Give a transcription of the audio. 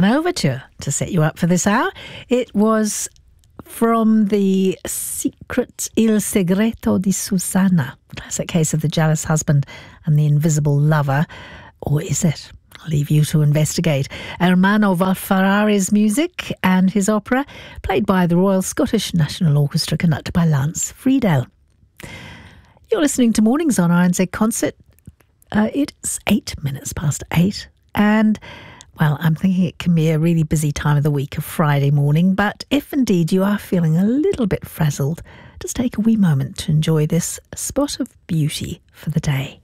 Schumann Overture to set you up for this hour. It was from the Secret Il Segreto di Susanna, classic case of the jealous husband and the invisible lover. Or is it? I'll leave you to investigate. Ermanno Valferrari's music and his opera, played by the Royal Scottish National Orchestra, conducted by Lance Friedel. You're listening to Mornings on RNZ Concert. It's 8 minutes past 8, and well, I'm thinking it can be a really busy time of the week, a Friday morning, but if indeed you are feeling a little bit frazzled, just take a wee moment to enjoy this spot of beauty for the day.